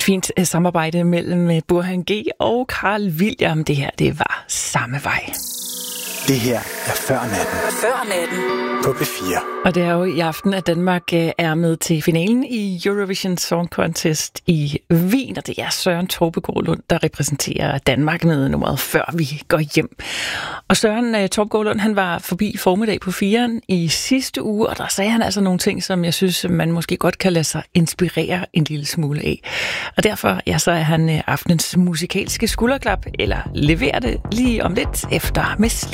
fint samarbejde mellem Burhan G og Carl William. Det her, det var Samme Vej. Det her er Før Natten. Før Natten. På P4. Og det er jo i aften, at Danmark er med til finalen i Eurovision Song Contest i Wien, og det er Søren Torpegaard Lund, der repræsenterer Danmark med nummeret Før vi går hjem. Og Søren Torpegaard Lund, han var forbi formiddag på 4'eren i sidste uge, og der sagde han altså nogle ting, som jeg synes, man måske godt kan lade sig inspirere en lille smule af. Og derfor, ja, så er han aftenens musikalske skulderklap, eller leverer det lige om lidt efter med